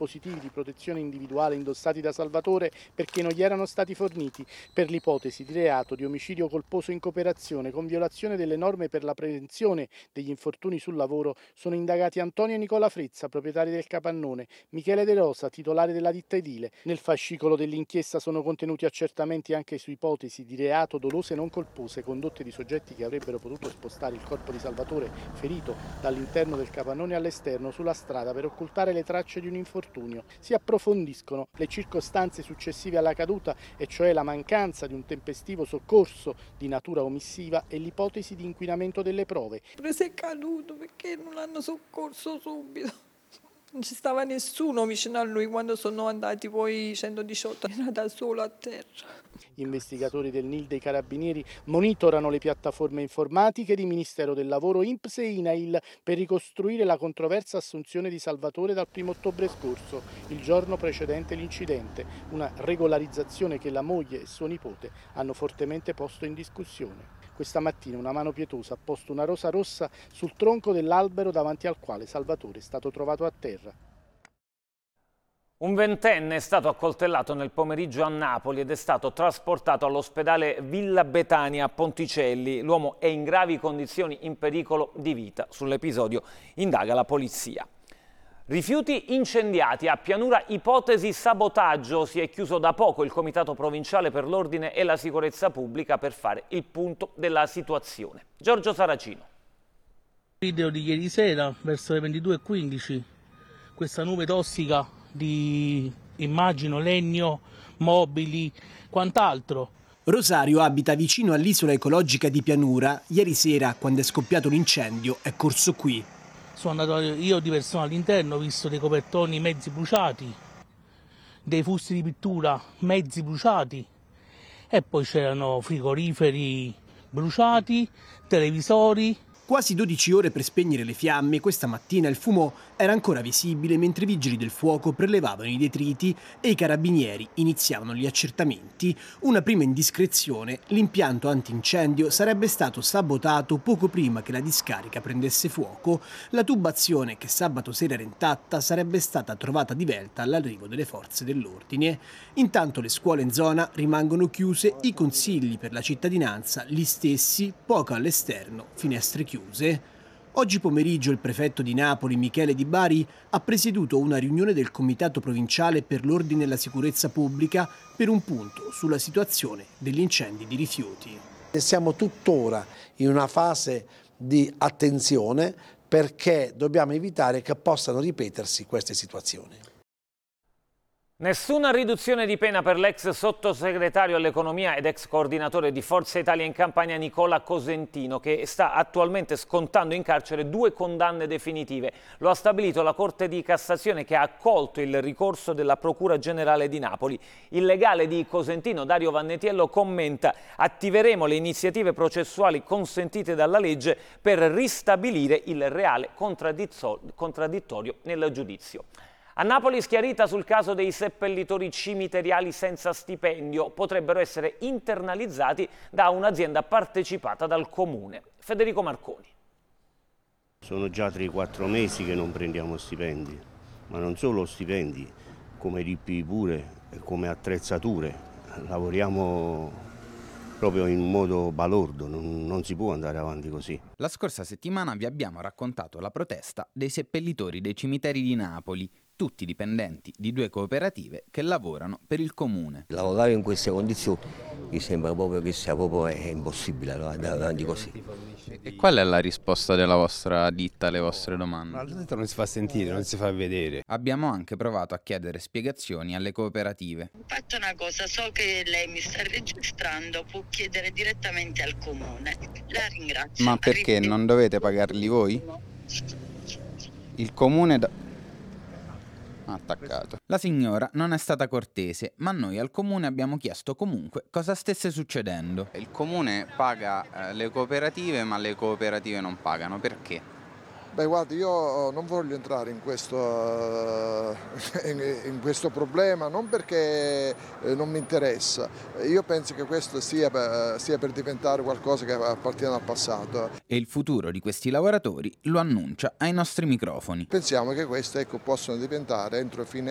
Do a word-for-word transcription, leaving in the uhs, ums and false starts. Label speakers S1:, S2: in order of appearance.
S1: dispositivi di protezione individuale indossati da Salvatore perché non gli erano stati forniti, per l'ipotesi di reato di omicidio colposo in cooperazione con violazione delle norme per la prevenzione degli infortuni sul lavoro sono indagati Antonio Nicola Frezza, proprietario del capannone, Michele De Rosa, titolare della ditta edile. Nel fascicolo dell'inchiesta sono contenuti accertamenti anche su ipotesi di reato dolose non colpose condotte di soggetti che avrebbero potuto spostare il corpo di Salvatore ferito dall'interno del capannone all'esterno sulla strada per occultare le tracce di un infortunio. Si approfondiscono le circostanze successive alla caduta, e cioè la mancanza di un tempestivo soccorso di natura omissiva e l'ipotesi di inquinamento delle prove.
S2: Se è caduto perché non l'hanno soccorso subito. Non ci stava nessuno vicino a lui quando sono andati poi i centodiciotto, era da solo a terra.
S1: Gli investigatori del N I L dei Carabinieri monitorano le piattaforme informatiche di Ministero del Lavoro, I N P S e I N A I L per ricostruire la controversa assunzione di Salvatore dal primo ottobre scorso, il giorno precedente l'incidente, una regolarizzazione che la moglie e suo nipote hanno fortemente posto in discussione. Questa mattina una mano pietosa ha posto una rosa rossa sul tronco dell'albero davanti al quale Salvatore è stato trovato a terra.
S3: Un ventenne è stato accoltellato nel pomeriggio a Napoli ed è stato trasportato all'ospedale Villa Betania a Ponticelli. L'uomo è in gravi condizioni, in pericolo di vita. Sull'episodio indaga la polizia. Rifiuti incendiati a Pianura, ipotesi sabotaggio. Si è chiuso da poco il Comitato Provinciale per l'Ordine e la Sicurezza Pubblica per fare il punto della situazione. Giorgio Saracino.
S4: Video di ieri sera, verso le ventidue e quindici, questa nube tossica di, immagino, legno, mobili, quant'altro.
S5: Rosario abita vicino all'isola ecologica di Pianura. Ieri sera, quando è scoppiato l'incendio, è corso qui.
S4: Sono andato io di persona all'interno, ho visto dei copertoni mezzi bruciati, dei fusti di pittura mezzi bruciati e poi c'erano frigoriferi bruciati, televisori.
S5: Quasi dodici ore per spegnere le fiamme. Questa mattina il fumo era ancora visibile mentre i vigili del fuoco prelevavano i detriti e i carabinieri iniziavano gli accertamenti. Una prima indiscrezione: l'impianto antincendio sarebbe stato sabotato poco prima che la discarica prendesse fuoco. La tubazione, che sabato sera era intatta, sarebbe stata trovata divelta all'arrivo delle forze dell'ordine. Intanto le scuole in zona rimangono chiuse, i consigli per la cittadinanza gli stessi, poco all'esterno, finestre chiuse. Oggi pomeriggio il prefetto di Napoli, Michele Di Bari, ha presieduto una riunione del Comitato Provinciale per l'Ordine e la Sicurezza Pubblica per un punto sulla situazione degli incendi di rifiuti.
S6: Siamo tuttora in una fase di attenzione perché dobbiamo evitare che possano ripetersi queste situazioni.
S3: Nessuna riduzione di pena per l'ex sottosegretario all'economia ed ex coordinatore di Forza Italia in Campania Nicola Cosentino, che sta attualmente scontando in carcere due condanne definitive. Lo ha stabilito la Corte di Cassazione, che ha accolto il ricorso della Procura Generale di Napoli. Il legale di Cosentino, Dario Vannetiello, commenta: attiveremo le iniziative processuali consentite dalla legge per ristabilire il reale contraddittorio nel giudizio. A Napoli schiarita sul caso dei seppellitori cimiteriali senza stipendio, potrebbero essere internalizzati da un'azienda partecipata dal comune. Federico Marconi.
S7: Sono già tre quattro mesi che non prendiamo stipendi, ma non solo stipendi, come R P pure, come attrezzature. Lavoriamo proprio in modo balordo, non, non si può andare avanti così.
S8: La scorsa settimana vi abbiamo raccontato la protesta dei seppellitori dei cimiteri di Napoli, tutti dipendenti di due cooperative che lavorano per il comune.
S9: Lavorare in queste condizioni mi sembra proprio che sia proprio è impossibile andare avanti così.
S10: E qual è la risposta della vostra ditta alle vostre domande?
S11: La ditta non si fa sentire, non si fa vedere.
S8: Abbiamo anche provato a chiedere spiegazioni alle cooperative.
S12: Fatto una cosa, so che lei mi sta registrando, può chiedere direttamente al comune. La ringrazio.
S10: Ma perché non dovete pagarli voi? Il comune da... attaccato.
S8: La signora non è stata cortese, ma noi al comune abbiamo chiesto comunque cosa stesse succedendo.
S10: Il comune paga eh, le cooperative, ma le cooperative non pagano. Perché?
S13: Beh, guardi, io non voglio entrare in questo, in questo problema, non perché non mi interessa. Io penso che questo sia per, sia per diventare qualcosa che appartiene al passato.
S8: E il futuro di questi lavoratori lo annuncia ai nostri microfoni.
S13: Pensiamo che queste, ecco, possano diventare entro fine